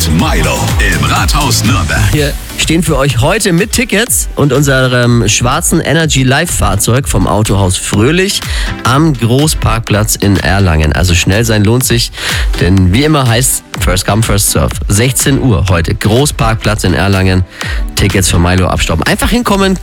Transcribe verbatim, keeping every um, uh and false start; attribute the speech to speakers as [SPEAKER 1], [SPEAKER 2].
[SPEAKER 1] mit Milo im Rathaus Nürnberg.
[SPEAKER 2] Wir stehen für euch heute mit Tickets und unserem schwarzen Energy Live Fahrzeug vom Autohaus Fröhlich am Großparkplatz in Erlangen. Also schnell sein lohnt sich, denn wie immer heißt First Come, First Serve. sechzehn Uhr heute, Großparkplatz in Erlangen. Tickets für Milo abstauben. Einfach hinkommen,